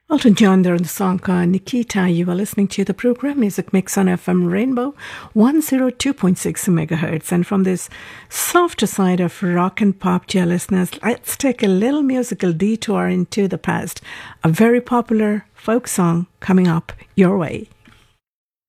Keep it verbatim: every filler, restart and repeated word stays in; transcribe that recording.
Elton John there in the song called Nikita. You are listening to the program Music Mix on F M Rainbow one oh two point six megahertz. And from this softer side of rock and pop, dear listeners, let's take a little musical detour into the past. A very popular folk song coming up your way.